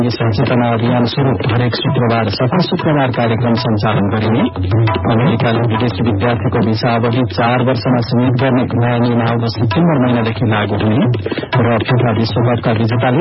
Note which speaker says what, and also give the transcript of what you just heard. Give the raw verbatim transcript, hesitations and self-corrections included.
Speaker 1: सचेतना अभियान स्वरूप हरेक शुक्रबार सफल शुक्रबार कार्यक्रम सञ्चालन गरिने। अमेरिकाले विदेशी विद्यार्थीको भिसा अवधि चार वर्षमा सीमित गर्ने नयाँ नियमावली सेप्टेम्बर महिनादेखि लागू हुने र फिफा विश्वकपका विजेताले